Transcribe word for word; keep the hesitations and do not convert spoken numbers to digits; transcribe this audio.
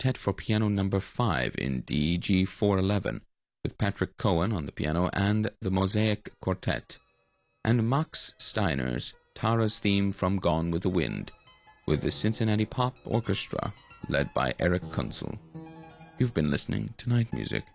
Quartet for Piano Number five in D G four eleven, with Patrick Cohen on the piano and the Mosaic Quartet, and Max Steiner's Tara's theme from Gone with the Wind, with the Cincinnati Pop Orchestra, led by Eric Kunzel. You've been listening to Night Music.